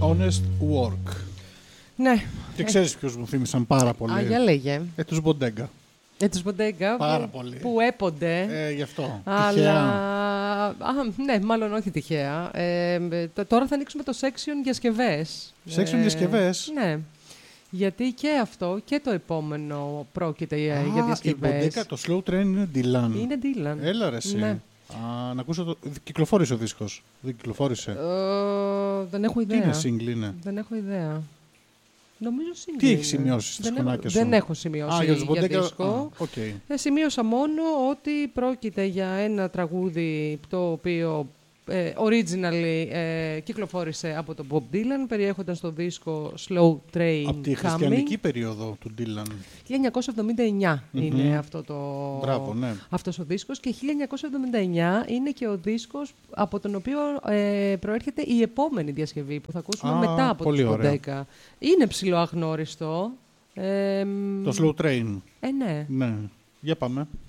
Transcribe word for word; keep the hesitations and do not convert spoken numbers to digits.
Honest Work. Ναι. Και ξέρεις ποιους μου θύμισαν πάρα πολύ. Α, για λέγε. Ε, τους Bottega. Ε, τους Bottega Πάρα που, πολύ. που έπονται. Ε, γι' αυτό. Αλλά... Τυχαία. Α, ναι, μάλλον όχι τυχαία. Ε, τώρα θα ανοίξουμε το section διασκευές. Section ε, διασκευές. Ναι. Γιατί και αυτό και το επόμενο πρόκειται Α, για διασκευές. Η Bottega, το Slow Train είναι Dylan. Είναι Dylan. Έλα ρε εσύ. Ναι. Α, να ακούσω το... Κυκλοφόρησε ο δίσκος. Δεν κυκλοφόρησε. Ε, δεν έχω ιδέα. Τι είναι single είναι. Δεν έχω ιδέα. Νομίζω single. Τι είναι. έχει σημειώσει στις φωνάκες σου. Δεν έχω σημειώσει Α, για, τους για Bottega... δίσκο. Α, okay. Ε, σημείωσα μόνο ότι πρόκειται για ένα τραγούδι το οποίο ε, originally ε, κυκλοφόρησε από τον Bob Dylan, περιέχονταν στο δίσκο Slow Train Από τη χριστιανική περίοδο του Dylan. χίλια εννιακόσια εβδομήντα εννιά mm-hmm. είναι αυτό το... Μπράβο, ναι. αυτός ο δίσκος και χίλια εννιακόσια εβδομήντα εννιά είναι και ο δίσκος από τον οποίο ε, προέρχεται η επόμενη διασκευή που θα ακούσουμε Α, μετά από τους Bottega. Είναι ψηλοαγνώριστο. Ε, το Slow Train. Ε, ναι. Ναι. Για πάμε.